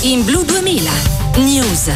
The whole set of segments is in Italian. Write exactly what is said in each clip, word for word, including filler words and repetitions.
in Blu duemila News.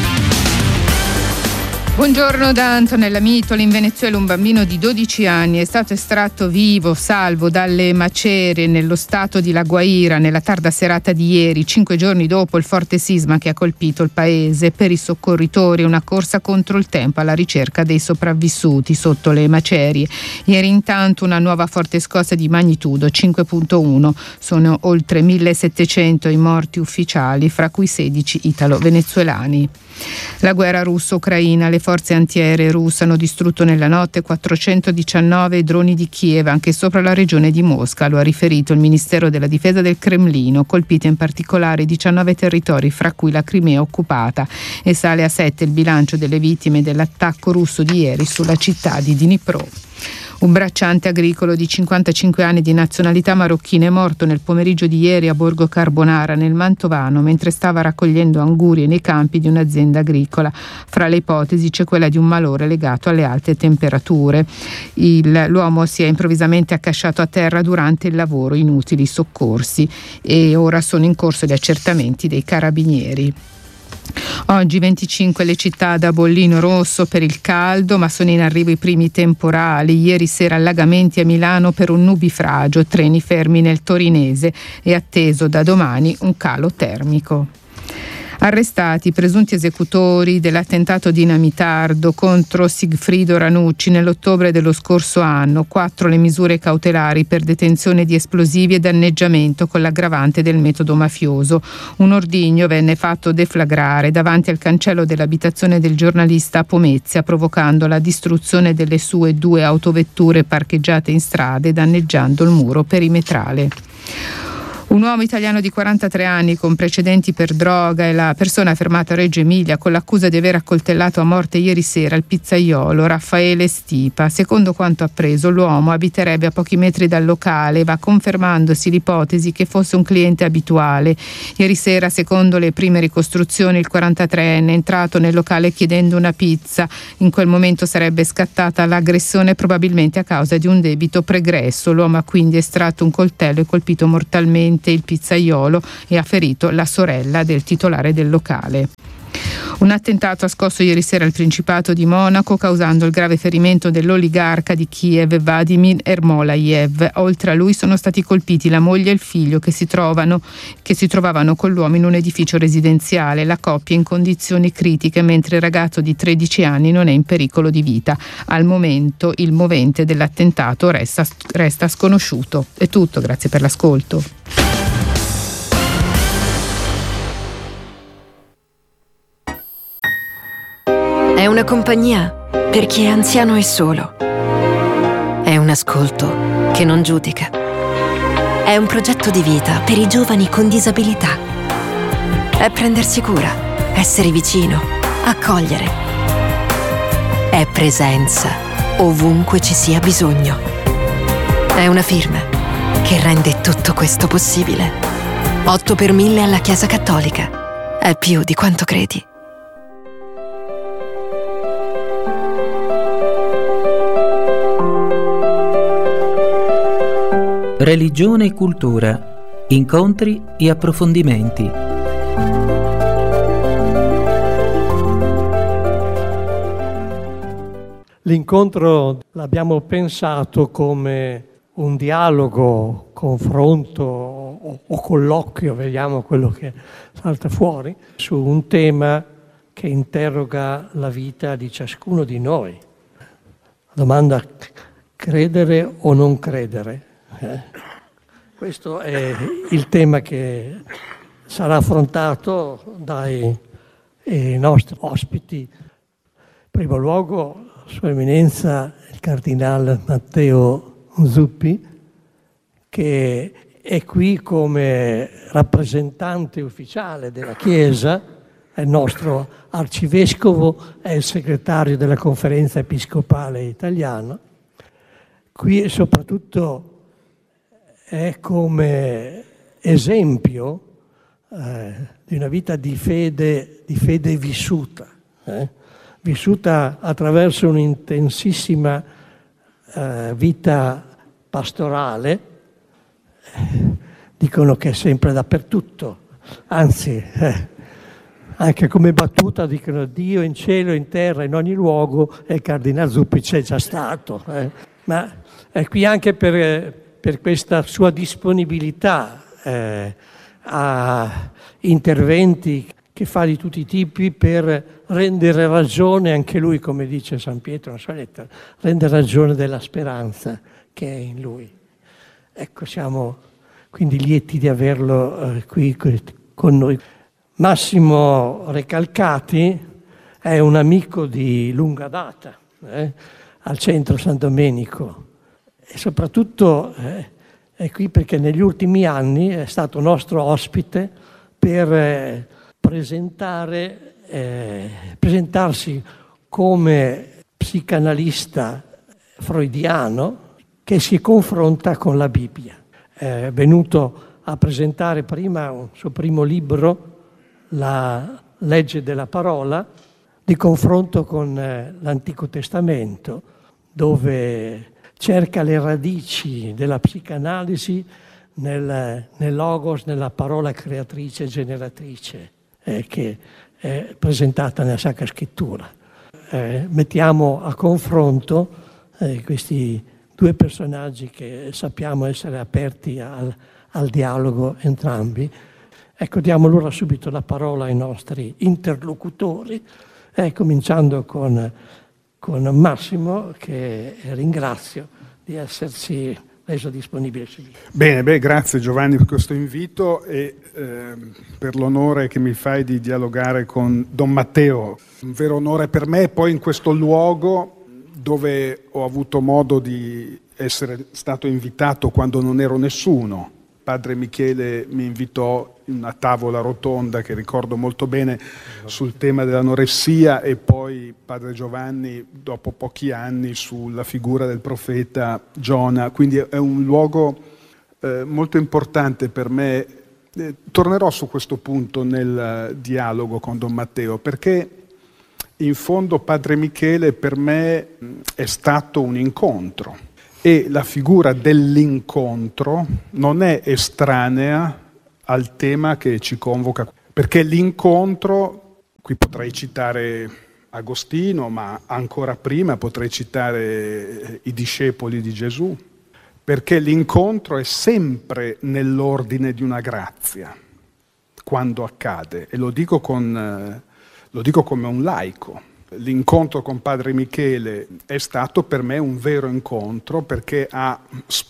Buongiorno da Antonella Mitoli. In Venezuela un bambino di dodici anni è stato estratto vivo, salvo dalle macerie nello stato di La Guaira nella tarda serata di ieri, cinque giorni dopo il forte sisma che ha colpito il paese. Per i soccorritori una corsa contro il tempo alla ricerca dei sopravvissuti sotto le macerie. Ieri intanto una nuova forte scossa di magnitudo cinque virgola uno. Sono oltre millesettecento i morti ufficiali, fra cui sedici italo-venezuelani. La guerra russo-ucraina. Le forze antiaeree russe hanno distrutto nella notte quattrocentodiciannove droni di Kiev anche sopra la regione di Mosca, lo ha riferito il Ministero della Difesa del Cremlino, colpite in particolare diciannove territori, fra cui la Crimea occupata, e sale a sette il bilancio delle vittime dell'attacco russo di ieri sulla città di Dnipro. Un bracciante agricolo di cinquantacinque anni di nazionalità marocchina è morto nel pomeriggio di ieri a Borgo Carbonara, nel Mantovano, mentre stava raccogliendo angurie nei campi di un'azienda agricola. Fra le ipotesi c'è quella di un malore legato alle alte temperature. Il, l'uomo si è improvvisamente accasciato a terra durante il lavoro, inutili soccorsi, e ora sono in corso gli accertamenti dei carabinieri. Oggi venticinque le città da bollino rosso per il caldo, ma sono in arrivo i primi temporali. Ieri sera allagamenti a Milano per un nubifragio, treni fermi nel torinese e atteso da domani un calo termico. Arrestati i presunti esecutori dell'attentato dinamitardo contro Sigfrido Ranucci nell'ottobre dello scorso anno. Quattro le misure cautelari per detenzione di esplosivi e danneggiamento con l'aggravante del metodo mafioso. Un ordigno venne fatto deflagrare davanti al cancello dell'abitazione del giornalista a Pomezia, provocando la distruzione delle sue due autovetture parcheggiate in strada e danneggiando il muro perimetrale. Un uomo italiano di quarantatré anni con precedenti per droga è la persona fermata a Reggio Emilia con l'accusa di aver accoltellato a morte ieri sera il pizzaiolo Raffaele Stipa. Secondo quanto appreso, l'uomo abiterebbe a pochi metri dal locale e va confermandosi l'ipotesi che fosse un cliente abituale. Ieri sera, secondo le prime ricostruzioni, il quarantatreenne è entrato nel locale chiedendo una pizza. In quel momento sarebbe scattata l'aggressione, probabilmente a causa di un debito pregresso. L'uomo ha quindi estratto un coltello e colpito mortalmente il pizzaiolo e ha ferito la sorella del titolare del locale. Un attentato ha scosso ieri sera il Principato di Monaco, causando il grave ferimento dell'oligarca di Kiev Vladimir Ermolaev. Oltre a lui sono stati colpiti la moglie e il figlio che si trovano che si trovavano con l'uomo in un edificio residenziale. La coppia è in condizioni critiche, mentre il ragazzo di tredici anni non è in pericolo di vita. Al momento il movente dell'attentato resta, resta sconosciuto. È tutto, grazie per l'ascolto. È una compagnia per chi è anziano e solo. È un ascolto che non giudica. È un progetto di vita per i giovani con disabilità. È prendersi cura, essere vicino, accogliere. È presenza ovunque ci sia bisogno. È una firma che rende tutto questo possibile. otto per mille alla Chiesa Cattolica. È più di quanto credi. Religione e cultura, incontri e approfondimenti. L'incontro l'abbiamo pensato come un dialogo, confronto o, o colloquio, vediamo quello che salta fuori, su un tema che interroga la vita di ciascuno di noi. La domanda: credere o non credere? Eh? Questo è il tema che sarà affrontato dai i nostri ospiti. In primo luogo, Sua Eminenza il Cardinale Matteo Zuppi, che è qui come rappresentante ufficiale della Chiesa, è il nostro arcivescovo, è il segretario della Conferenza Episcopale Italiana. Qui e soprattutto è come esempio eh, di una vita di fede, di fede vissuta, eh? vissuta attraverso un'intensissima eh, vita pastorale. Eh, dicono che è sempre dappertutto, anzi, eh, anche come battuta dicono Dio in cielo, in terra, in ogni luogo, e il Cardinal Zuppi c'è già stato. Eh. Ma è qui anche per, per questa sua disponibilità eh, a interventi che fa di tutti i tipi per rendere ragione, anche lui, come dice San Pietro nella sua lettera, rendere ragione della speranza che è in lui. Ecco, siamo quindi lieti di averlo eh, qui con noi. Massimo Recalcati è un amico di lunga data eh, al centro San Domenico e soprattutto eh, è qui perché negli ultimi anni è stato nostro ospite per eh, presentare, eh, presentarsi come psicanalista freudiano che si confronta con la Bibbia. È venuto a presentare prima un suo primo libro, La legge della parola, di confronto con eh, l'Antico Testamento, dove cerca le radici della psicanalisi nel, nel logos, nella parola creatrice e generatrice eh, che è presentata nella Sacra Scrittura. Eh, mettiamo a confronto eh, questi due personaggi che sappiamo essere aperti al, al dialogo entrambi. Ecco, diamo allora subito la parola ai nostri interlocutori, eh, cominciando con, con Massimo, che ringrazio di essersi reso disponibile. Bene, beh, grazie Giovanni per questo invito e eh, per l'onore che mi fai di dialogare con Don Matteo. Un vero onore per me, poi in questo luogo dove ho avuto modo di essere stato invitato quando non ero nessuno. Padre Michele mi invitò in una tavola rotonda che ricordo molto bene sul tema dell'anoressia e poi Padre Giovanni dopo pochi anni sulla figura del profeta Giona. Quindi è un luogo eh, molto importante per me. Eh, tornerò su questo punto nel dialogo con Don Matteo perché in fondo Padre Michele per me è stato un incontro. E la figura dell'incontro non è estranea al tema che ci convoca, perché l'incontro, qui potrei citare Agostino, ma ancora prima potrei citare i discepoli di Gesù, perché l'incontro è sempre nell'ordine di una grazia, quando accade, e lo dico, con, lo dico come un laico. L'incontro con Padre Michele è stato per me un vero incontro perché ha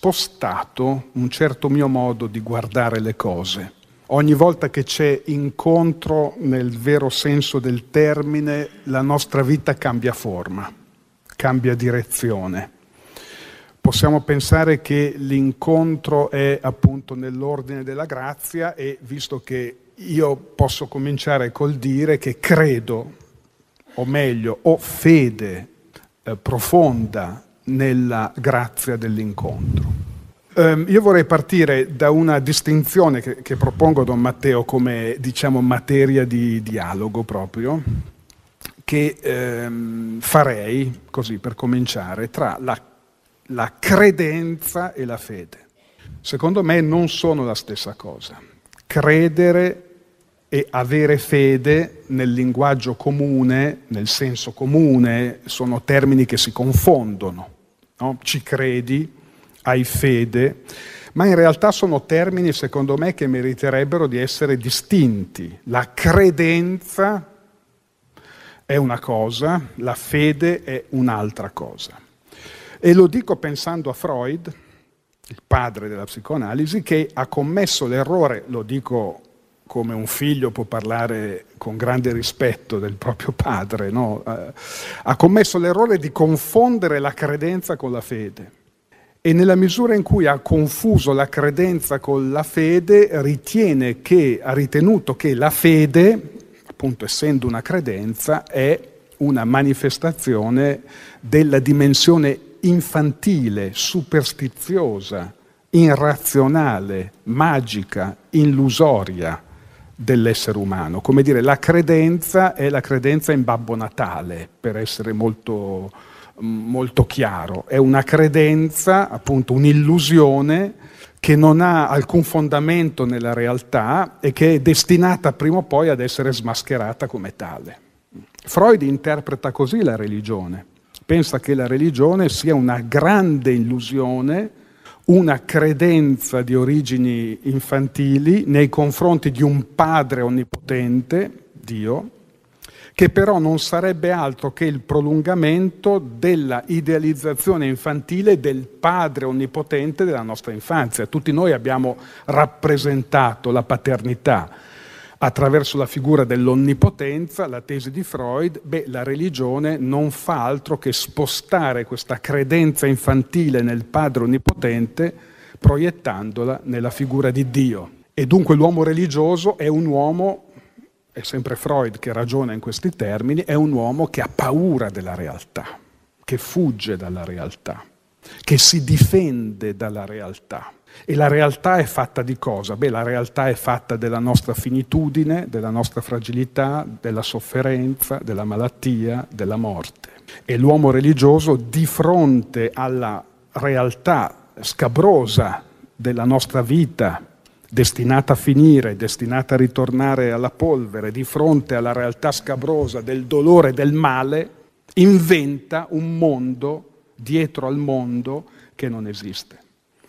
spostato un certo mio modo di guardare le cose. Ogni volta che c'è incontro nel vero senso del termine, la nostra vita cambia forma, cambia direzione. Possiamo pensare che l'incontro è appunto nell'ordine della grazia e visto che io posso cominciare col dire che credo o meglio, ho fede eh, profonda nella grazia dell'incontro. Um, io vorrei partire da una distinzione che, che propongo Don Matteo come, diciamo, materia di dialogo proprio, che ehm, farei, così per cominciare, tra la, la credenza e la fede. Secondo me non sono la stessa cosa. Credere e avere fede nel linguaggio comune, nel senso comune, sono termini che si confondono, no? Ci credi, hai fede, ma in realtà sono termini, secondo me, che meriterebbero di essere distinti. La credenza è una cosa, la fede è un'altra cosa. E lo dico pensando a Freud, il padre della psicoanalisi, che ha commesso l'errore, lo dico come un figlio può parlare con grande rispetto del proprio padre, no? Eh, ha commesso l'errore di confondere la credenza con la fede. E nella misura in cui ha confuso la credenza con la fede, ritiene che, ha ritenuto che la fede, appunto essendo una credenza, è una manifestazione della dimensione infantile, superstiziosa, irrazionale, magica, illusoria dell'essere umano. Come dire, la credenza è la credenza in Babbo Natale, per essere molto molto chiaro. È una credenza, appunto un'illusione che non ha alcun fondamento nella realtà e che è destinata prima o poi ad essere smascherata come tale. Freud interpreta così la religione. Pensa che la religione sia una grande illusione, una credenza di origini infantili nei confronti di un padre onnipotente, Dio, che però non sarebbe altro che il prolungamento della idealizzazione infantile del padre onnipotente della nostra infanzia. Tutti noi abbiamo rappresentato la paternità attraverso la figura dell'onnipotenza. La tesi di Freud, beh, la religione non fa altro che spostare questa credenza infantile nel padre onnipotente, proiettandola nella figura di Dio. E dunque l'uomo religioso è un uomo, è sempre Freud che ragiona in questi termini, è un uomo che ha paura della realtà, che fugge dalla realtà, che si difende dalla realtà. E la realtà è fatta di cosa? Beh, la realtà è fatta della nostra finitudine, della nostra fragilità, della sofferenza, della malattia, della morte. E l'uomo religioso, di fronte alla realtà scabrosa della nostra vita, destinata a finire, destinata a ritornare alla polvere, di fronte alla realtà scabrosa del dolore e del male, inventa un mondo dietro al mondo che non esiste.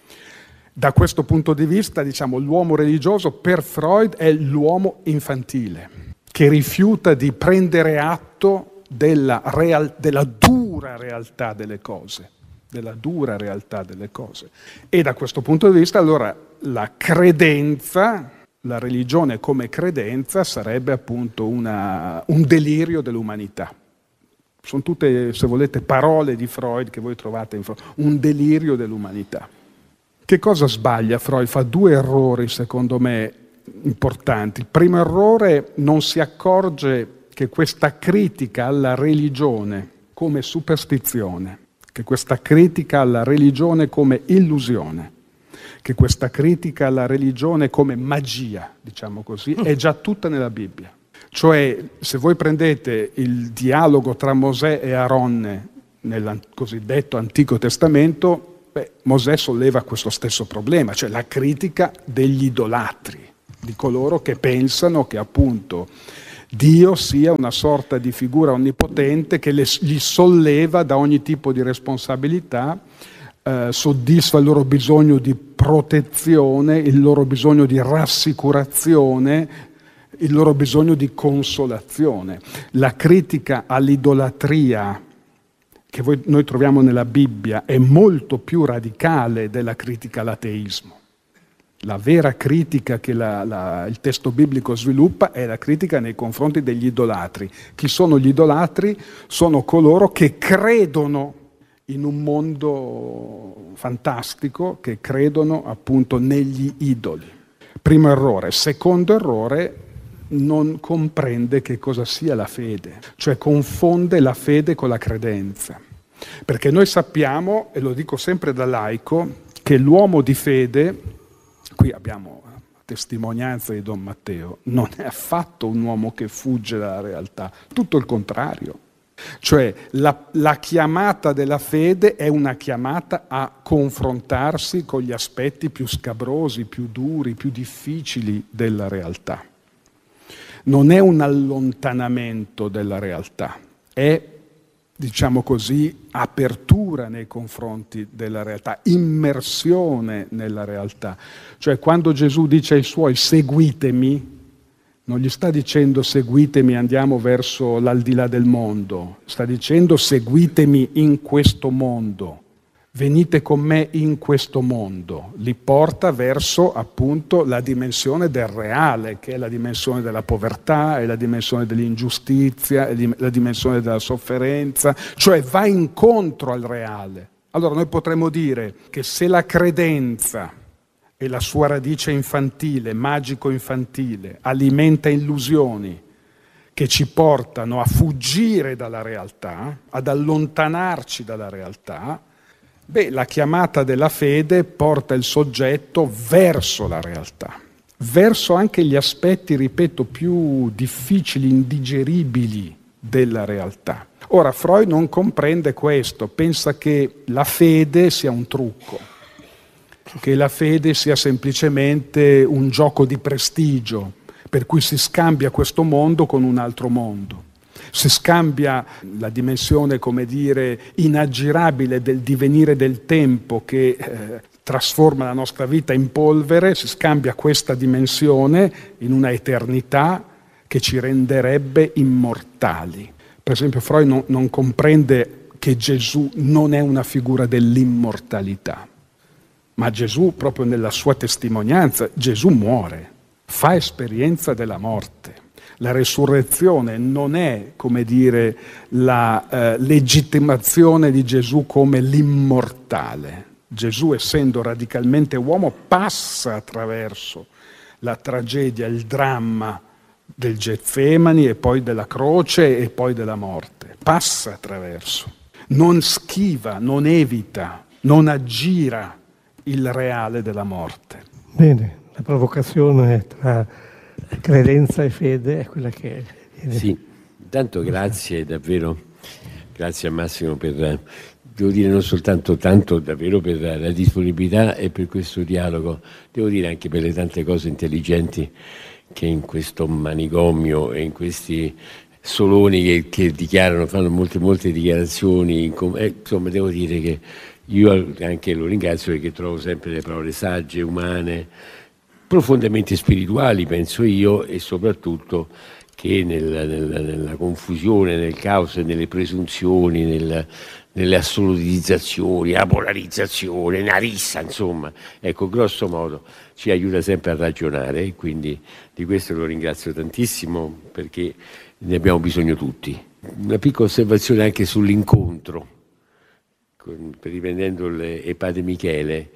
Da questo punto di vista, diciamo, l'uomo religioso per Freud è l'uomo infantile, che rifiuta di prendere atto della, real, della dura realtà delle cose, della dura realtà delle cose. E da questo punto di vista, allora, la credenza, la religione come credenza, sarebbe appunto una, un delirio dell'umanità. Sono tutte, se volete, parole di Freud che voi trovate in Freud, un delirio dell'umanità. Che cosa sbaglia Freud? Fa due errori, secondo me, importanti. Il primo errore: non si accorge che questa critica alla religione come superstizione, che questa critica alla religione come illusione, che questa critica alla religione come magia, diciamo così, è già tutta nella Bibbia. Cioè, se voi prendete il dialogo tra Mosè e Aronne nel cosiddetto Antico Testamento, beh, Mosè solleva questo stesso problema, cioè la critica degli idolatri, di coloro che pensano che appunto Dio sia una sorta di figura onnipotente che le, gli solleva da ogni tipo di responsabilità, eh, soddisfa il loro bisogno di protezione, il loro bisogno di rassicurazione, il loro bisogno di consolazione. La critica all'idolatria che voi, noi troviamo nella Bibbia è molto più radicale della critica all'ateismo. La vera critica che la, la, il testo biblico sviluppa è la critica nei confronti degli idolatri. Chi sono gli idolatri? Sono coloro che credono in un mondo fantastico, che credono appunto negli idoli. Primo errore. Secondo errore: non comprende che cosa sia la fede, cioè confonde la fede con la credenza. Perché noi sappiamo, e lo dico sempre da laico, che l'uomo di fede, qui abbiamo la testimonianza di Don Matteo, non è affatto un uomo che fugge dalla realtà, tutto il contrario. Cioè la, la chiamata della fede è una chiamata a confrontarsi con gli aspetti più scabrosi, più duri, più difficili della realtà. Non è un allontanamento della realtà, è, diciamo così, apertura nei confronti della realtà, immersione nella realtà. Cioè, quando Gesù dice ai suoi seguitemi, non gli sta dicendo seguitemi, andiamo verso l'aldilà del mondo, sta dicendo seguitemi in questo mondo. Venite con me in questo mondo, li porta verso appunto la dimensione del reale, che è la dimensione della povertà, è la dimensione dell'ingiustizia, è la dimensione della sofferenza, cioè va incontro al reale. Allora noi potremmo dire che se la credenza e la sua radice infantile, magico-infantile, alimenta illusioni che ci portano a fuggire dalla realtà, ad allontanarci dalla realtà, beh, la chiamata della fede porta il soggetto verso la realtà, verso anche gli aspetti, ripeto, più difficili, indigeribili della realtà. Ora, Freud non comprende questo, pensa che la fede sia un trucco, che la fede sia semplicemente un gioco di prestigio, per cui si scambia questo mondo con un altro mondo. Si scambia la dimensione, come dire, inaggirabile del divenire del tempo che eh, trasforma la nostra vita in polvere, si scambia questa dimensione in una eternità che ci renderebbe immortali. Per esempio, Freud non, non comprende che Gesù non è una figura dell'immortalità, ma Gesù, proprio nella sua testimonianza, Gesù muore, fa esperienza della morte. La resurrezione non è, come dire, la eh, legittimazione di Gesù come l'immortale. Gesù, essendo radicalmente uomo, passa attraverso la tragedia, il dramma del Getsemani e poi della croce e poi della morte. Passa attraverso. Non schiva, non evita, non aggira il reale della morte. Bene, la provocazione tra credenza e fede è quella che è. Sì, intanto grazie davvero, grazie a Massimo per, devo dire, non soltanto tanto davvero per la disponibilità e per questo dialogo, devo dire anche per le tante cose intelligenti che in questo manicomio e in questi soloni che, che dichiarano, fanno molte molte dichiarazioni, eh, insomma devo dire che io anche lo ringrazio perché trovo sempre le parole sagge, umane, profondamente spirituali, penso io, e soprattutto che nella, nella, nella confusione, nel caos, nelle presunzioni, nel, nelle assolutizzazioni, la polarizzazione, una rissa, insomma, ecco, grosso modo ci aiuta sempre a ragionare, e quindi di questo lo ringrazio tantissimo perché ne abbiamo bisogno tutti. Una piccola osservazione anche sull'incontro, con, riprendendo le Padre Michele.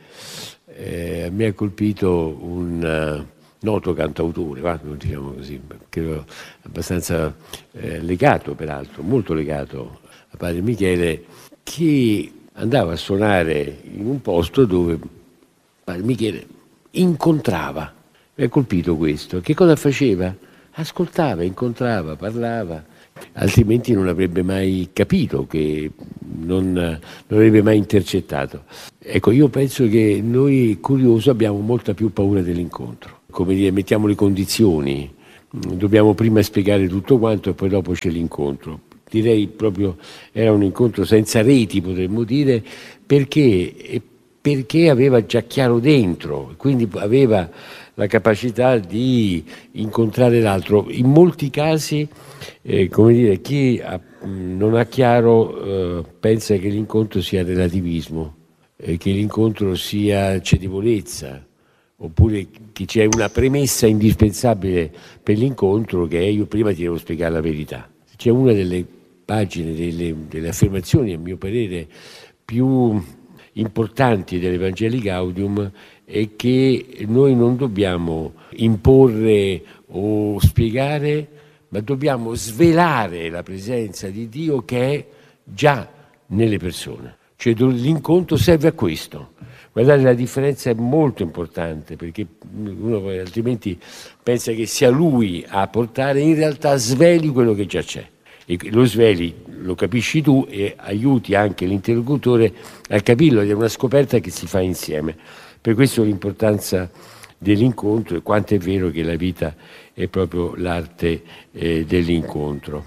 Eh, mi ha colpito un uh, noto cantautore, va, diciamo così, credo abbastanza eh, legato, peraltro, molto legato a Padre Michele, che andava a suonare in un posto dove Padre Michele incontrava. Mi ha colpito questo. Che cosa faceva? Ascoltava, incontrava, parlava, altrimenti non avrebbe mai capito, che non, non avrebbe mai intercettato. Ecco, io penso che noi curiosi abbiamo molta più paura dell'incontro. Come dire, mettiamo le condizioni, dobbiamo prima spiegare tutto quanto e poi dopo c'è l'incontro. Direi proprio era un incontro senza reti, potremmo dire, perché, perché aveva già chiaro dentro, quindi aveva la capacità di incontrare l'altro. In molti casi, eh, come dire, chi ha, non ha chiaro eh, pensa che l'incontro sia relativismo, eh, che l'incontro sia cedevolezza, oppure che c'è una premessa indispensabile per l'incontro, che è: io prima ti devo spiegare la verità. C'è una delle pagine, delle, delle affermazioni, a mio parere, più importanti dell'Evangelii Gaudium, è che noi non dobbiamo imporre o spiegare, ma dobbiamo svelare la presenza di Dio che è già nelle persone. Cioè l'incontro serve a questo. Guardate, la differenza è molto importante, perché uno altrimenti pensa che sia lui a portare, in realtà sveli quello che già c'è. E lo sveli, lo capisci tu e aiuti anche l'interlocutore a capirlo, ed è una scoperta che si fa insieme. Per questo l'importanza dell'incontro, e quanto è vero che la vita è proprio l'arte eh, dell'incontro.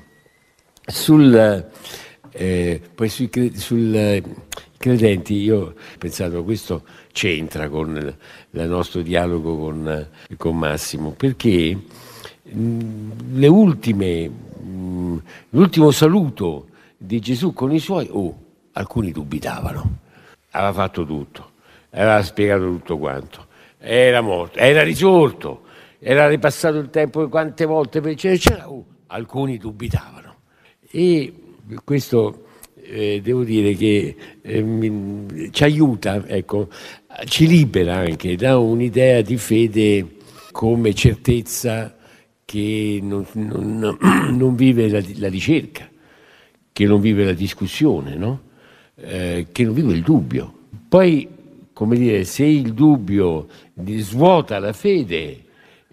Sul, eh, poi sui sul, credenti, io ho pensato, questo c'entra con il nostro dialogo con, con Massimo, perché mh, le ultime, mh, l'ultimo saluto di Gesù con i suoi, oh, alcuni dubitavano, aveva fatto tutto, aveva spiegato tutto quanto, era morto, era risorto, era ripassato il tempo quante volte per c'era, oh, alcuni dubitavano. E questo eh, devo dire che eh, mi, ci aiuta, ecco, ci libera anche da un'idea di fede come certezza che non, non, non vive la, la ricerca, che non vive la discussione, no? Eh, che non vive il dubbio. Poi, come dire, se il dubbio svuota la fede,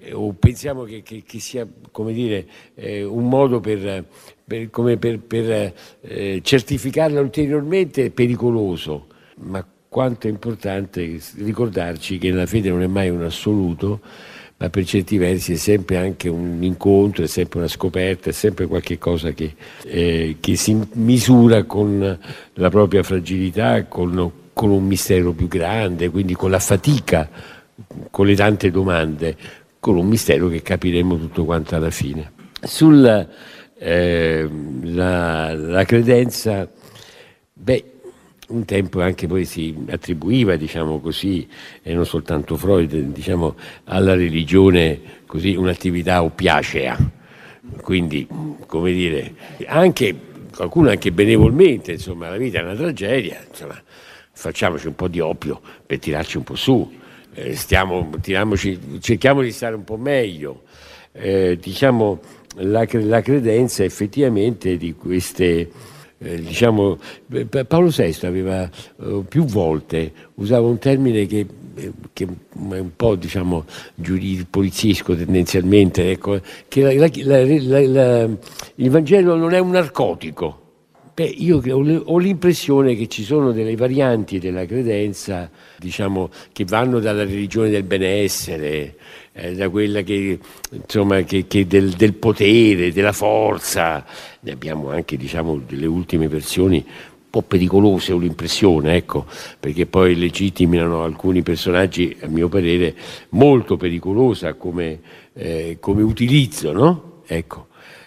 o pensiamo che, che, che sia, come dire, eh, un modo per, per, come per, per eh, certificarla ulteriormente, è pericoloso, ma quanto è importante ricordarci che la fede non è mai un assoluto, ma per certi versi è sempre anche un incontro, è sempre una scoperta, è sempre qualche cosa che, eh, che si misura con la propria fragilità, con, con un mistero più grande, quindi con la fatica, con le tante domande, con un mistero che capiremo tutto quanto alla fine. Sulla eh, la, la credenza, beh, un tempo anche poi si attribuiva, diciamo così, e non soltanto Freud, diciamo, alla religione così un'attività oppiacea, quindi, come dire, anche qualcuno anche benevolmente, insomma, la vita è una tragedia, insomma, facciamoci un po' di oppio per tirarci un po' su, eh, stiamo, tiriamoci, cerchiamo di stare un po' meglio, eh, diciamo, la, la credenza effettivamente di queste... Eh, diciamo, Paolo sesto aveva eh, più volte usava un termine che, eh, che è un po', diciamo, giuridico, poliziesco tendenzialmente, ecco, che la, la, la, la, il Vangelo non è un narcotico. Beh, io ho l'impressione che ci sono delle varianti della credenza, diciamo, che vanno dalla religione del benessere, eh, da quella che, insomma, che, che del, del potere, della forza. Ne abbiamo anche, diciamo, delle ultime versioni un po' pericolose, ho l'impressione, ecco, perché poi legittimano alcuni personaggi, a mio parere, molto pericolosa come, eh, come utilizzo, no? Ecco.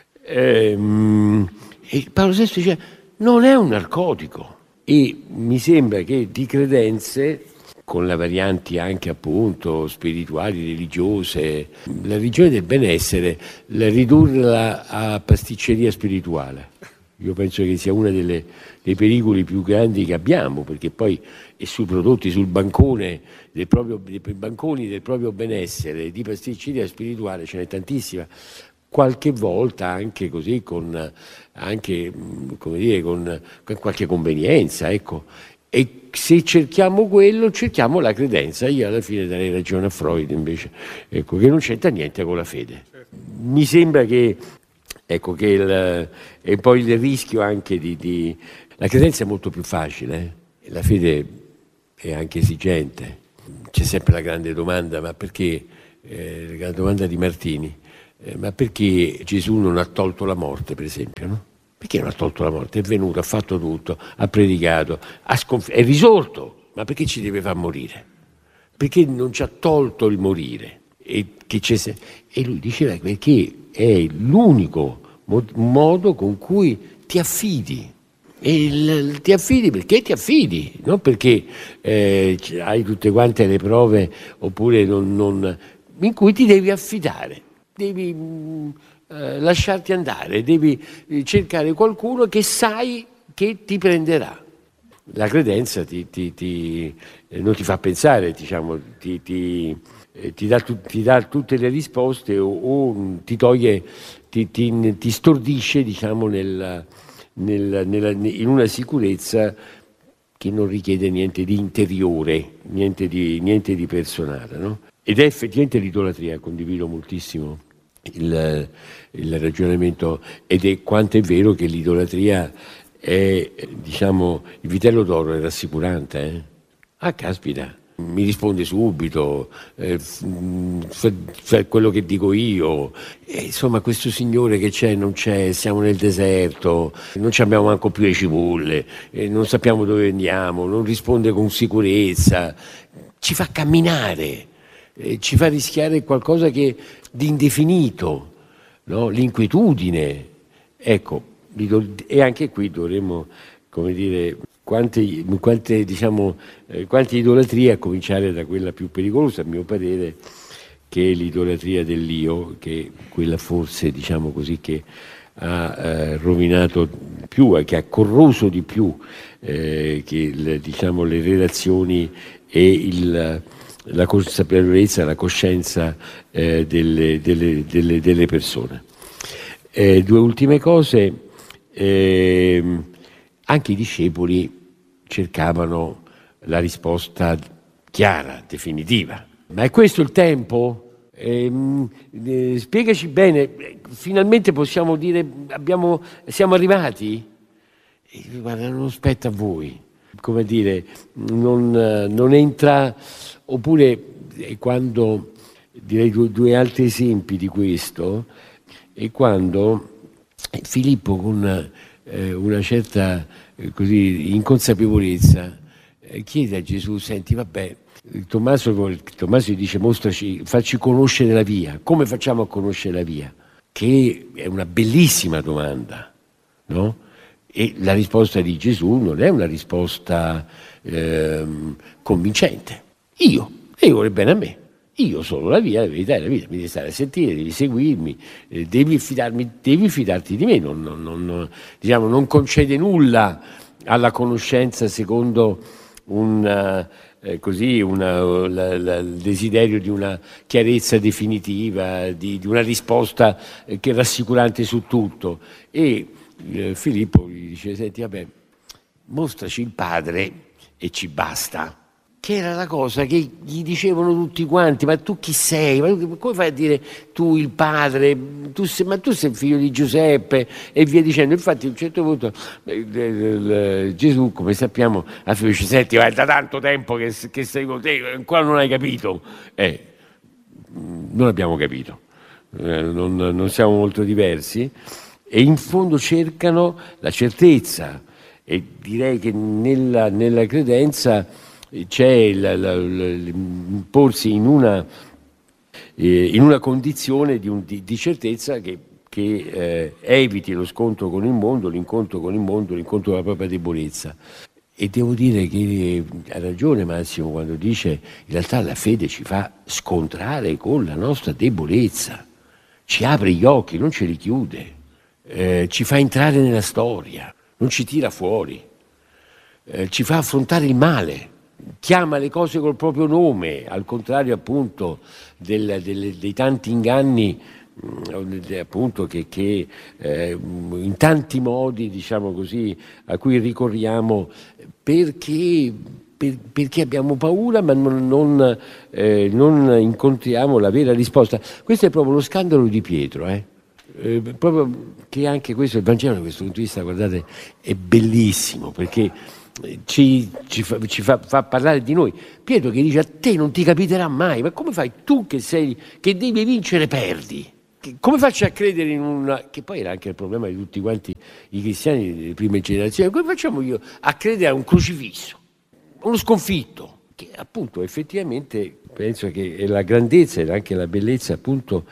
Ehm, e Paolo sesto dice non è un narcotico, e mi sembra che di credenze, con le varianti anche appunto spirituali, religiose, la religione del benessere, la ridurla a pasticceria spirituale, io penso che sia uno dei pericoli più grandi che abbiamo, perché poi è sui prodotti, sul bancone del proprio, dei banconi del proprio benessere, di pasticceria spirituale ce n'è tantissima. Qualche volta anche così con, anche, come dire, con, con qualche convenienza, ecco. E se cerchiamo quello, cerchiamo la credenza. Io alla fine darei ragione a Freud invece, ecco, che non c'entra niente con la fede. Mi sembra che, ecco, che il, e poi il rischio anche di, di... La credenza è molto più facile, eh? La fede è anche esigente. C'è sempre la grande domanda, ma perché, eh, la domanda di Martini, Eh, ma perché Gesù non ha tolto la morte, per esempio, no? Perché non ha tolto la morte? È venuto, ha fatto tutto, ha predicato, ha sconf- è risorto, ma perché ci deve far morire? Perché non ci ha tolto il morire? E, che c'è se- e lui diceva perché è l'unico mod- modo con cui ti affidi. E il, ti affidi perché ti affidi, non perché eh, hai tutte quante le prove oppure non, non, in cui ti devi affidare. Devi mh, eh, lasciarti andare, devi cercare qualcuno che sai che ti prenderà. La credenza ti, ti, ti, eh, non ti fa pensare, diciamo, ti, ti, eh, ti, dà, tu, ti dà tutte le risposte o, o ti toglie, ti, ti, ti stordisce, diciamo, nel, nel, nella, in una sicurezza che non richiede niente di interiore, niente di, niente di personale, no? Ed è effettivamente l'idolatria, condivido moltissimo il, il ragionamento, ed è quanto è vero che l'idolatria è, diciamo, il vitello d'oro è rassicurante, eh? Ah, caspita, mi risponde subito, eh, fa, fa quello che dico io, e, insomma, questo signore che c'è non c'è, siamo nel deserto, non abbiamo manco più le cipolle, eh, non sappiamo dove andiamo, non risponde con sicurezza, ci fa camminare. Eh, ci fa rischiare qualcosa che di indefinito, no? L'inquietudine, ecco, e anche qui dovremmo, come dire, quante, quante, diciamo, eh, quante idolatrie, a cominciare da quella più pericolosa, a mio parere, che è l'idolatria dell'io, che è quella forse, diciamo così, che ha eh, rovinato più, che ha corroso di più eh, che il, diciamo, le relazioni e il la consapevolezza, la coscienza eh, delle, delle, delle, delle persone. Eh, due ultime cose, eh, anche i discepoli cercavano la risposta chiara, definitiva. Ma è questo il tempo? Eh, eh, spiegaci bene, finalmente possiamo dire, abbiamo, siamo arrivati? E, guarda, non spetta a voi, come dire, non, non entra, oppure eh, quando, direi due, due altri esempi di questo, è quando Filippo con eh, una certa eh, così, inconsapevolezza eh, chiede a Gesù, senti vabbè, Tommaso, Tommaso gli dice mostraci, facci conoscere la via. Come facciamo a conoscere la via? Che è una bellissima domanda, no? E la risposta di Gesù non è una risposta ehm, convincente. Io, e io vuole bene a me. Io sono la via, la verità e la vita. Mi devi stare a sentire, devi seguirmi, eh, devi, fidarmi, devi fidarti di me. Non, non, non, diciamo, non concede nulla alla conoscenza secondo un... Eh, così una, la, la, il desiderio di una chiarezza definitiva, di, di una risposta eh, che è rassicurante su tutto. E eh, Filippo gli dice, senti vabbè, mostraci il Padre e ci basta. Che era la cosa che gli dicevano tutti quanti, ma tu chi sei? Ma come fai a dire tu il padre? Tu sei, ma tu sei figlio di Giuseppe e via dicendo. Infatti a un certo punto eh, eh, eh, Gesù, come sappiamo, a fine dice, senti, è da tanto tempo che, che sei con te, ancora non hai capito. Eh, non abbiamo capito, eh, non, non siamo molto diversi e in fondo cercano la certezza e direi che nella, nella credenza c'è porsi in una, eh, in una condizione di, un, di, di certezza che, che eh, eviti lo scontro con il mondo, l'incontro con il mondo, l'incontro con la propria debolezza. E devo dire che ha ragione Massimo quando dice in realtà la fede ci fa scontrare con la nostra debolezza, ci apre gli occhi, non ce li chiude, eh, ci fa entrare nella storia, non ci tira fuori, eh, ci fa affrontare il male. Chiama le cose col proprio nome, al contrario appunto del, del, dei tanti inganni appunto che, che eh, in tanti modi, diciamo così, a cui ricorriamo perché, per, perché abbiamo paura ma non, non, eh, non incontriamo la vera risposta. Questo è proprio lo scandalo di Pietro, eh? Eh, proprio che anche questo, il Vangelo da questo punto di vista, guardate, è bellissimo perché Ci, ci, fa, ci fa, fa parlare di noi. Pietro che dice a te non ti capiterà mai, ma come fai tu che sei che devi vincere perdi? Che, come faccio a credere in una, che poi era anche il problema di tutti quanti i cristiani delle prime generazioni, come facciamo io a credere a un crocifisso, uno sconfitto, che appunto effettivamente penso che è la grandezza e anche la bellezza appunto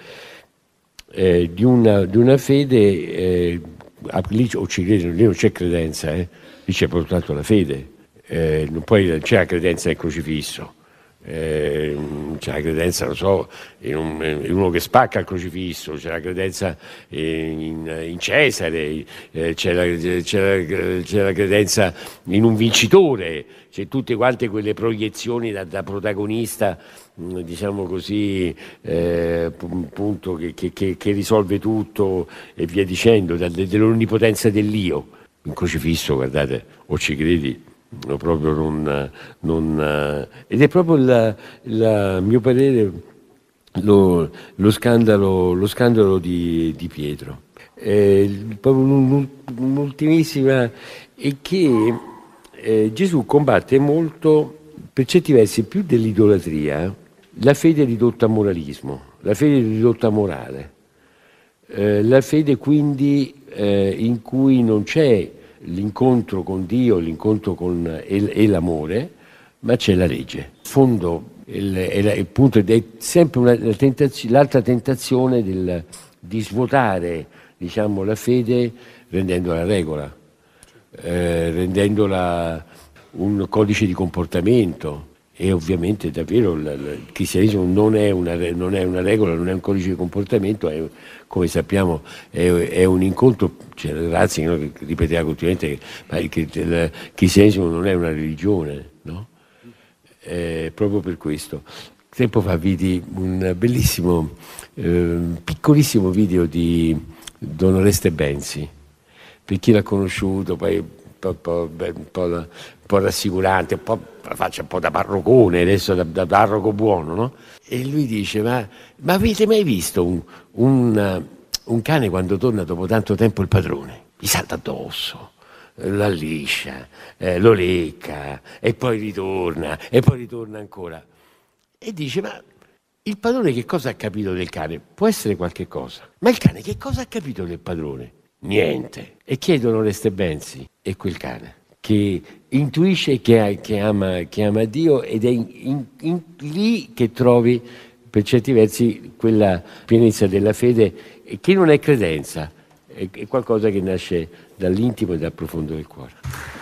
eh, di, una, di una fede eh, lì o ci credono, lì non c'è credenza, eh. Lì c'è soltanto la fede, eh, poi c'è la credenza nel crocifisso, eh, c'è la credenza, non so, in, un, in uno che spacca il crocifisso, c'è la credenza in, in Cesare, eh, c'è, la, c'è, la, c'è la credenza in un vincitore, c'è tutte quante quelle proiezioni da, da protagonista, diciamo così, eh, appunto, che, che, che risolve tutto e via dicendo, da, dell'onnipotenza dell'io. Un crocifisso, guardate, o ci credi, o proprio non, non ed è proprio il, a mio parere lo, lo scandalo, lo scandalo di, di Pietro. Eh, proprio un'ultimissima è che eh, Gesù combatte molto, per certi versi, più dell'idolatria, la fede ridotta a moralismo, la fede ridotta a morale. Eh, la fede quindi eh, in cui non c'è l'incontro con Dio, l'incontro con e, e l'amore, ma c'è la legge. In fondo il, il, il punto è sempre una, la tentazio, l'altra tentazione del, di svuotare, diciamo, la fede rendendola regola, eh, rendendola un codice di comportamento. E ovviamente davvero il, il cristianesimo non è, una, non è una regola, non è un codice di comportamento, è, come sappiamo è, è un incontro. C'è Ratzinger, no, che ripeteva continuamente che, che il cristianesimo non è una religione, no? Eh, proprio per questo. Tempo fa vidi un bellissimo, eh, piccolissimo video di Don Oreste Benzi, per chi l'ha conosciuto, poi po', po', un po', un po' rassicurante, un po', faccia un po' da parrocone, adesso da, da parroco buono, no? E lui dice, ma, ma avete mai visto un, un, un cane quando torna dopo tanto tempo il padrone? Gli salta addosso, lo alliscia, eh, lo lecca, e poi ritorna, e poi ritorna ancora. E dice, ma il padrone che cosa ha capito del cane? Può essere qualche cosa, ma il cane che cosa ha capito del padrone? Niente. E chiedono Oreste Benzi, è quel cane che intuisce che, ha, che, ama, che ama Dio, ed è in, in, in, lì che trovi per certi versi quella pienezza della fede, che non è credenza, è, è qualcosa che nasce dall'intimo e dal profondo del cuore.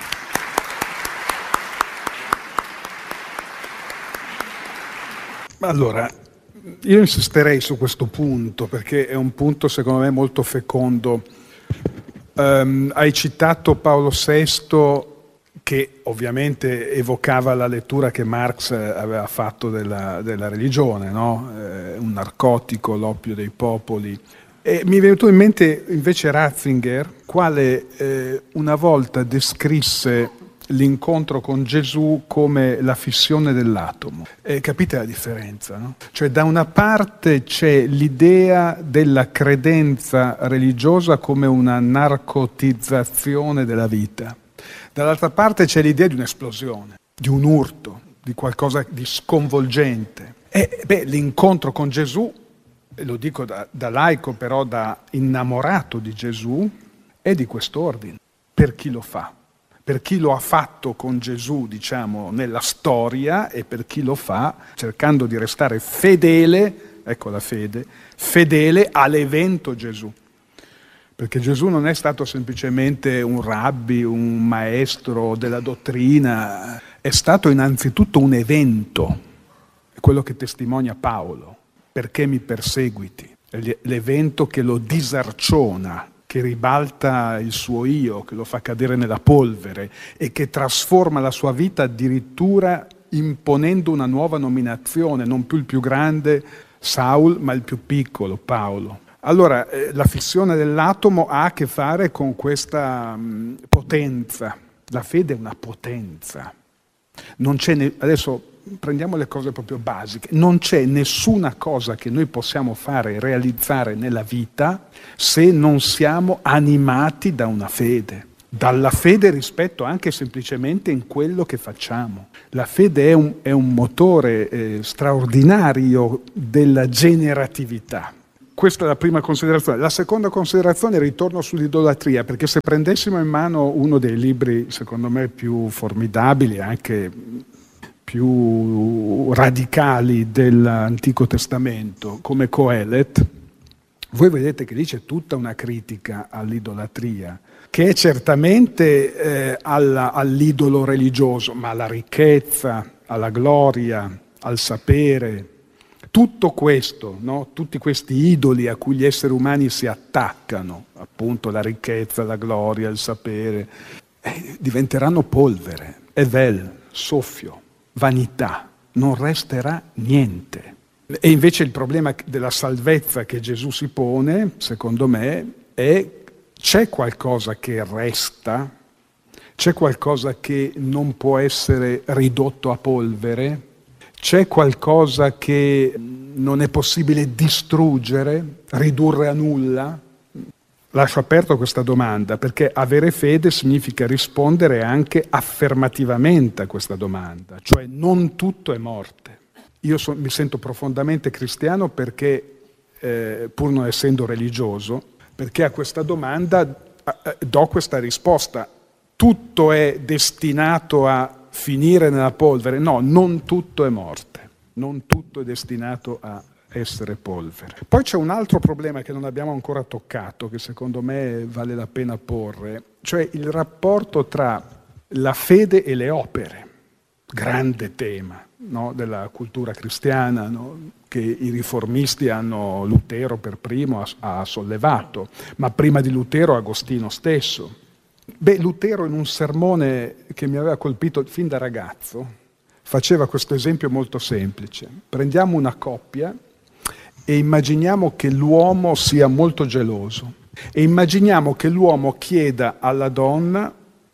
Allora, io insisterei su questo punto, perché è un punto secondo me molto fecondo. Um, hai citato Paolo sesto, che ovviamente evocava la lettura che Marx aveva fatto della, della religione, no? Eh, un narcotico, l'oppio dei popoli. E mi è venuto in mente invece Ratzinger, quale eh, una volta descrisse l'incontro con Gesù come la fissione dell'atomo. E capite la differenza, no? Cioè, da una parte c'è l'idea della credenza religiosa come una narcotizzazione della vita, dall'altra parte c'è l'idea di un'esplosione, di un urto, di qualcosa di sconvolgente. E beh, l'incontro con Gesù, e lo dico da, da laico, però da innamorato di Gesù, è di quest'ordine, per chi lo fa. Per chi lo ha fatto con Gesù, diciamo, nella storia, e per chi lo fa cercando di restare fedele, ecco la fede, fedele all'evento Gesù. Perché Gesù non è stato semplicemente un rabbi, un maestro della dottrina, è stato innanzitutto un evento, è quello che testimonia Paolo. Perché mi perseguiti? L'evento che lo disarciona, che ribalta il suo io, che lo fa cadere nella polvere e che trasforma la sua vita addirittura imponendo una nuova nominazione, non più il più grande Saul, ma il più piccolo Paolo. Allora, eh, la fissione dell'atomo ha a che fare con questa mh, potenza. La fede è una potenza. Non c'è ne- adesso prendiamo le cose proprio basiche. Non c'è nessuna cosa che noi possiamo fare e realizzare nella vita se non siamo animati da una fede. Dalla fede rispetto anche semplicemente in quello che facciamo. La fede è un, è un motore eh, straordinario della generatività. Questa è la prima considerazione. La seconda considerazione, ritorno sull'idolatria, perché se prendessimo in mano uno dei libri, secondo me, più formidabili, anche più radicali dell'Antico Testamento, come Coelet, voi vedete che lì c'è tutta una critica all'idolatria, che è certamente eh, alla, all'idolo religioso, ma alla ricchezza, alla gloria, al sapere. Tutto questo, no? Tutti questi idoli a cui gli esseri umani si attaccano, appunto la ricchezza, la gloria, il sapere, eh, diventeranno polvere, evel, soffio, vanità, non resterà niente. E invece il problema della salvezza che Gesù si pone, secondo me, è c'è qualcosa che resta, c'è qualcosa che non può essere ridotto a polvere, c'è qualcosa che non è possibile distruggere, ridurre a nulla? Lascio aperto questa domanda, perché avere fede significa rispondere anche affermativamente a questa domanda, cioè non tutto è morte. Io so, mi sento profondamente cristiano perché, eh, pur non essendo religioso, perché a questa domanda eh, do questa risposta. Tutto è destinato a finire nella polvere? No, non tutto è morte, non tutto è destinato a essere polvere. Poi c'è un altro problema che non abbiamo ancora toccato, che secondo me vale la pena porre, cioè il rapporto tra la fede e le opere, grande tema, no, della cultura cristiana, no, che i riformisti hanno, Lutero per primo ha, ha sollevato, ma prima di Lutero Agostino stesso. Beh, Lutero in un sermone che mi aveva colpito fin da ragazzo faceva questo esempio molto semplice. Prendiamo una coppia e immaginiamo che l'uomo sia molto geloso e immaginiamo che l'uomo chieda alla donna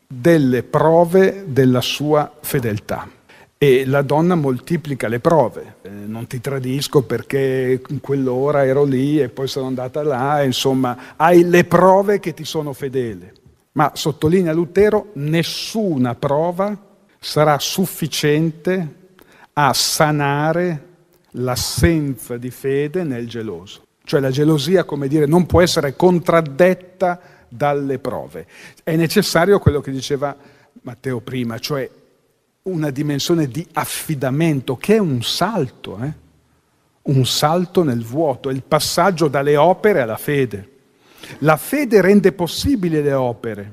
delle prove della sua fedeltà. E la donna moltiplica le prove. Eh, non ti tradisco perché in quell'ora ero lì e poi sono andata là, e insomma hai le prove che ti sono fedele. Ma sottolinea Lutero, nessuna prova sarà sufficiente a sanare l'assenza di fede nel geloso. Cioè la gelosia, come dire, non può essere contraddetta dalle prove. È necessario quello che diceva Matteo prima, cioè una dimensione di affidamento, che è un salto, eh? un salto nel vuoto, è il passaggio dalle opere alla fede. La fede rende possibili le opere,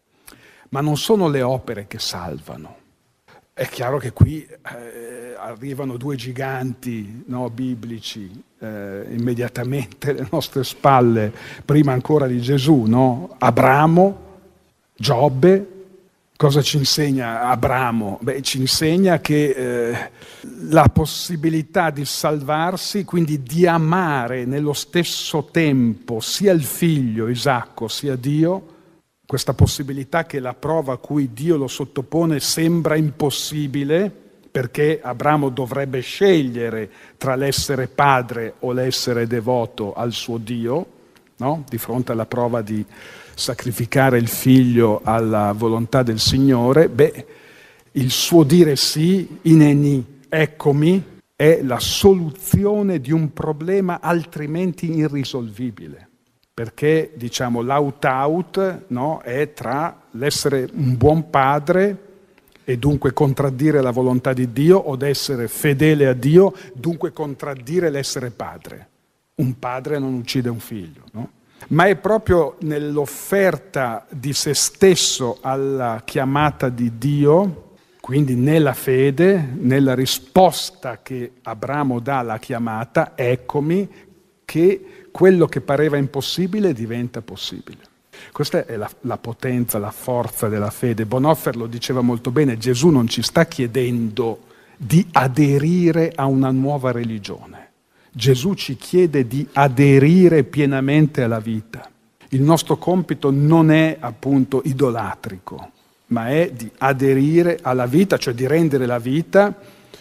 ma non sono le opere che salvano. È chiaro che qui eh, arrivano due giganti, no, biblici eh, immediatamente alle nostre spalle, prima ancora di Gesù, no? Abramo, Giobbe. Cosa ci insegna Abramo? Beh, ci insegna che eh, la possibilità di salvarsi, quindi di amare nello stesso tempo sia il figlio Isacco sia Dio, questa possibilità che la prova a cui Dio lo sottopone sembra impossibile, perché Abramo dovrebbe scegliere tra l'essere padre o l'essere devoto al suo Dio, no? Di fronte alla prova di sacrificare il figlio alla volontà del Signore. Beh, il suo dire sì, ineni, eccomi, è la soluzione di un problema altrimenti irrisolvibile, perché diciamo l'aut-out, no, è tra l'essere un buon padre e dunque contraddire la volontà di Dio, o d'essere fedele a Dio, dunque contraddire l'essere padre. Un padre non uccide un figlio, no? Ma è proprio nell'offerta di se stesso alla chiamata di Dio, quindi nella fede, nella risposta che Abramo dà alla chiamata, eccomi, che quello che pareva impossibile diventa possibile. Questa è la, la potenza, la forza della fede. Bonhoeffer lo diceva molto bene, Gesù non ci sta chiedendo di aderire a una nuova religione. Gesù ci chiede di aderire pienamente alla vita. Il nostro compito non è appunto idolatrico, ma è di aderire alla vita, cioè di rendere la vita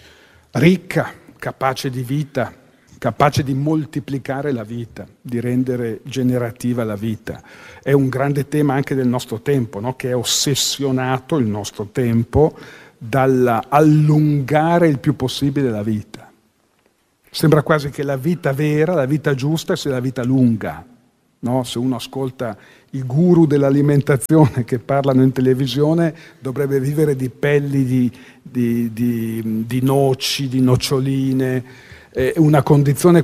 ricca, capace di vita, capace di moltiplicare la vita, di rendere generativa la vita. È un grande tema anche del nostro tempo, no? Che è ossessionato il nostro tempo dall'allungare il più possibile la vita. Sembra quasi che la vita vera, la vita giusta sia la vita lunga, no? Se uno ascolta i guru dell'alimentazione che parlano in televisione, dovrebbe vivere di pelli di, di, di, di noci, di noccioline, eh, una condizione